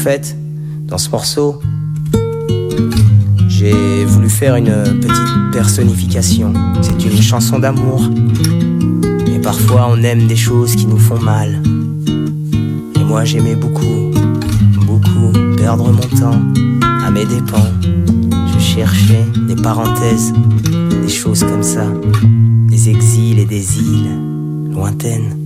fait, dans ce morceau, j'ai voulu faire une petite personnification. C'est une chanson d'amour. Et parfois on aime des choses qui nous font mal. Et moi j'aimais beaucoup, beaucoup perdre mon temps à mes dépens. Je cherchais des parenthèses, des choses comme ça, des exils et des îles lointaines.